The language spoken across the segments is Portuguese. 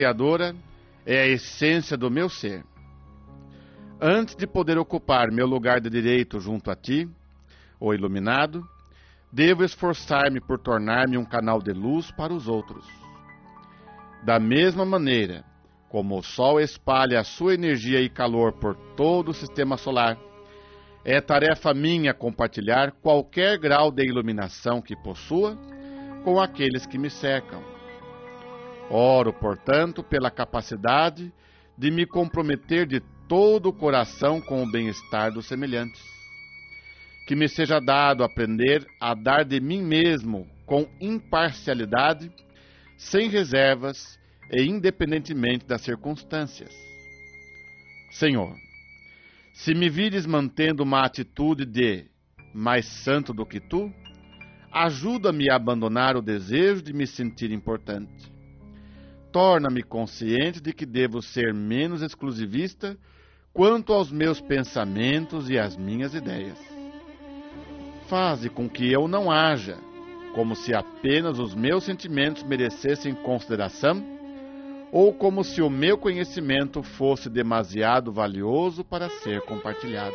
Criadora é a essência do meu ser. Antes de poder ocupar meu lugar de direito junto a ti, o iluminado, devo esforçar-me por tornar-me um canal de luz para os outros. Da mesma maneira como o Sol espalha a sua energia e calor por todo o sistema solar, é tarefa minha compartilhar qualquer grau de iluminação que possua com aqueles que me cercam. Oro, portanto, pela capacidade de me comprometer de todo o coração com o bem-estar dos semelhantes. Que me seja dado aprender a dar de mim mesmo com imparcialidade, sem reservas e independentemente das circunstâncias. Senhor, se me vires mantendo uma atitude de mais santo do que tu, ajuda-me a abandonar o desejo de me sentir importante. Torna-me consciente de que devo ser menos exclusivista quanto aos meus pensamentos e às minhas ideias. Faze com que eu não haja como se apenas os meus sentimentos merecessem consideração ou como se o meu conhecimento fosse demasiado valioso para ser compartilhado.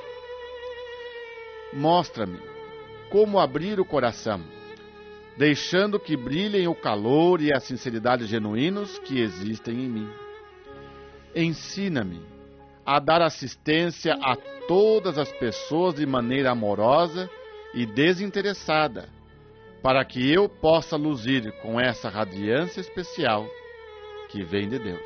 Mostra-me como abrir o coração, deixando que brilhem o calor e a sinceridade genuínos que existem em mim. Ensina-me a dar assistência a todas as pessoas de maneira amorosa e desinteressada, para que eu possa luzir com essa radiância especial que vem de Deus.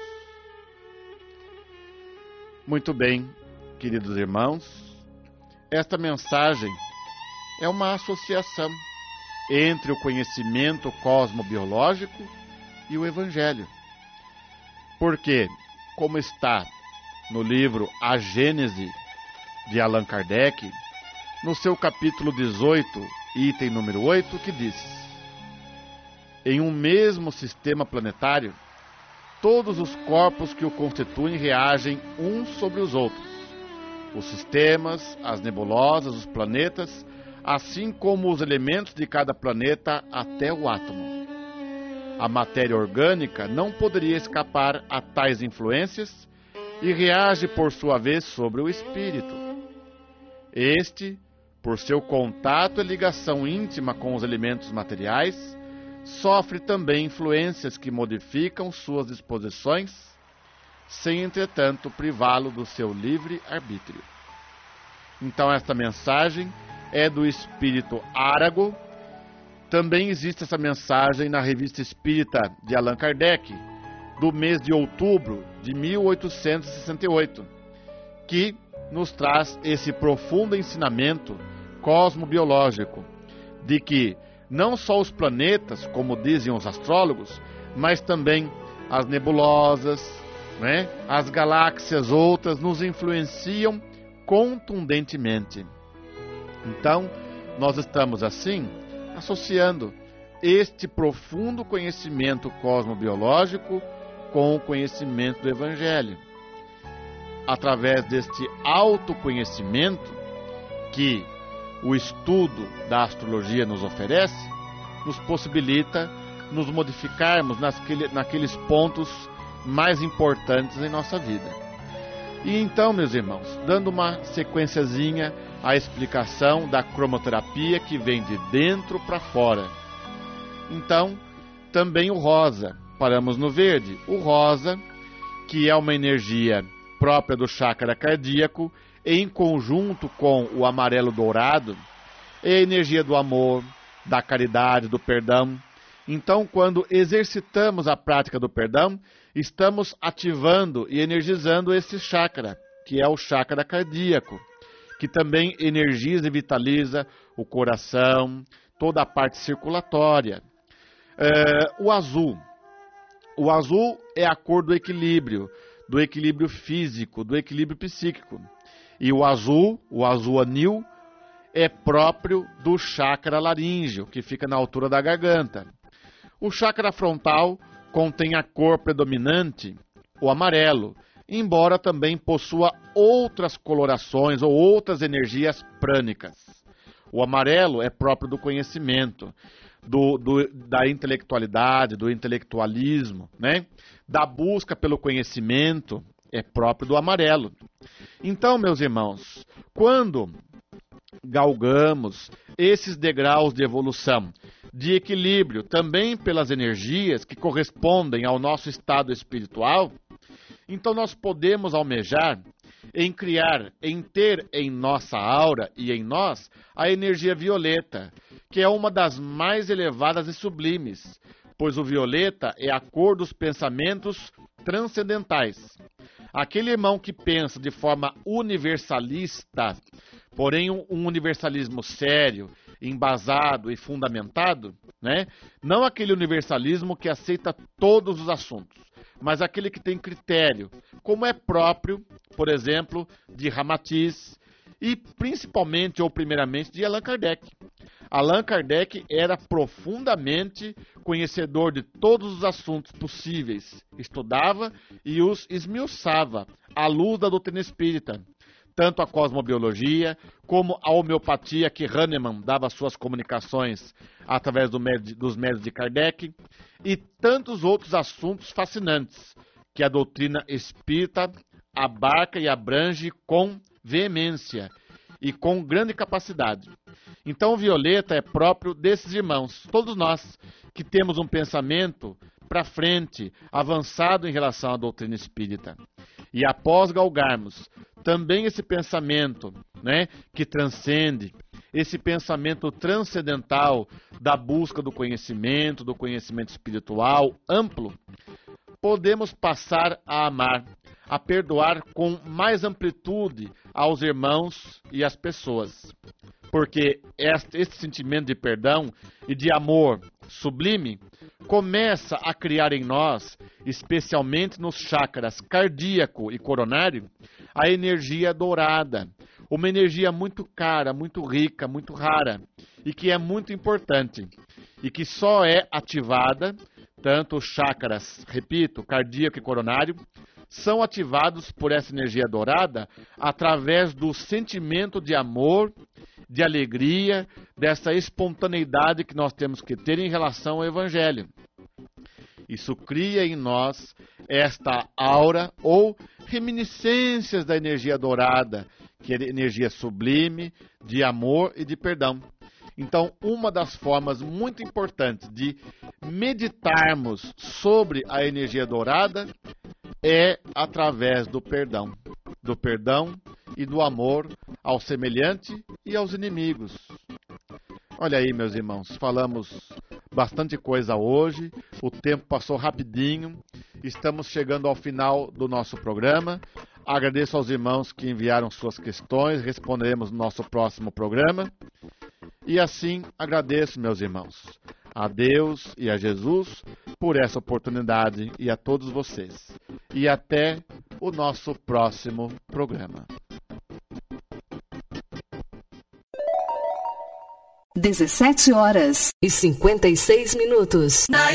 Muito bem, queridos irmãos, esta mensagem é uma associação entre o conhecimento cosmobiológico e o Evangelho. Porque, como está no livro A Gênese, de Allan Kardec, no seu capítulo 18, item número 8, que diz: em um mesmo sistema planetário, todos os corpos que o constituem reagem uns sobre os outros. Os sistemas, as nebulosas, os planetas, assim como os elementos de cada planeta até o átomo. A matéria orgânica não poderia escapar a tais influências e reage por sua vez sobre o espírito. Este, por seu contato e ligação íntima com os elementos materiais, sofre também influências que modificam suas disposições, sem, entretanto, privá-lo do seu livre arbítrio. Então, esta mensagem é do espírito Arago. Também existe essa mensagem na Revista Espírita de Allan Kardec, do mês de outubro de 1868, que nos traz esse profundo ensinamento cosmobiológico, de que não só os planetas, como dizem os astrólogos, mas também as nebulosas, as galáxias outras, nos influenciam contundentemente. Então, nós estamos assim associando este profundo conhecimento cosmobiológico com o conhecimento do Evangelho. Através deste autoconhecimento que o estudo da astrologia nos oferece, nos possibilita nos modificarmos naqueles pontos mais importantes em nossa vida. E então, meus irmãos, dando uma sequenciazinha à explicação da cromoterapia que vem de dentro para fora. Então, também o rosa, paramos no verde. O rosa, que é uma energia própria do chakra cardíaco, em conjunto com o amarelo dourado, é a energia do amor, da caridade, do perdão. Então, quando exercitamos a prática do perdão, estamos ativando e energizando esse chakra, que é o chakra cardíaco, que também energiza e vitaliza o coração, toda a parte circulatória. O azul. O azul é a cor do equilíbrio físico, do equilíbrio psíquico. E o azul anil, é próprio do chakra laríngeo, que fica na altura da garganta. O chakra frontal contém a cor predominante, o amarelo, embora também possua outras colorações ou outras energias prânicas. O amarelo é próprio do conhecimento, da intelectualidade, do intelectualismo, da busca pelo conhecimento é próprio do amarelo. Então, meus irmãos, quando galgamos esses degraus de evolução, de equilíbrio, também pelas energias que correspondem ao nosso estado espiritual, então nós podemos almejar em criar, em ter em nossa aura e em nós a energia violeta, que é uma das mais elevadas e sublimes, pois o violeta é a cor dos pensamentos transcendentais. Aquele irmão que pensa de forma universalista, porém um universalismo sério, embasado e fundamentado, né? Não aquele universalismo que aceita todos os assuntos, mas aquele que tem critério, como é próprio, por exemplo, de Ramatiz e principalmente ou primeiramente de Allan Kardec. Allan Kardec era profundamente conhecedor de todos os assuntos possíveis, estudava e os esmiuçava à luz da doutrina espírita, tanto a cosmobiologia como a homeopatia que Hahnemann dava suas comunicações através dos médios de Kardec e tantos outros assuntos fascinantes que a doutrina espírita abarca e abrange com veemência e com grande capacidade. Então o violeta é próprio desses irmãos, todos nós que temos um pensamento para frente, avançado em relação à doutrina espírita. E após galgarmos também esse pensamento, né, que transcende, esse pensamento transcendental da busca do conhecimento espiritual amplo, podemos passar a amar, a perdoar com mais amplitude aos irmãos e às pessoas. Porque esse sentimento de perdão e de amor sublime começa a criar em nós, especialmente nos chakras cardíaco e coronário, a energia dourada. Uma energia muito cara, muito rica, muito rara e que é muito importante e que só é ativada, tanto os chakras, repito, cardíaco e coronário, são ativados por essa energia dourada através do sentimento de amor, de alegria, dessa espontaneidade que nós temos que ter em relação ao Evangelho. Isso cria em nós esta aura ou reminiscências da energia dourada, que é energia sublime, de amor e de perdão. Então, uma das formas muito importantes de meditarmos sobre a energia dourada é através do perdão e do amor ao semelhante e aos inimigos. Olha aí, meus irmãos, falamos bastante coisa hoje, o tempo passou rapidinho, estamos chegando ao final do nosso programa. Agradeço aos irmãos que enviaram suas questões, responderemos no nosso próximo programa. E assim agradeço, meus irmãos, a Deus e a Jesus por essa oportunidade e a todos vocês. E até o nosso próximo programa. 17h56